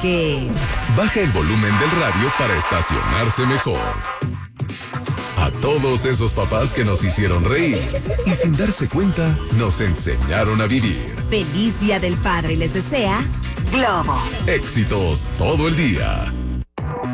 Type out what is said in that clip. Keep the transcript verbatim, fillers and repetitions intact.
que... Baja el volumen del radio para estacionarse mejor. A todos esos papás que nos hicieron reír y sin darse cuenta nos enseñaron a vivir. Feliz Día del Padre les desea Globo. Éxitos todo el día.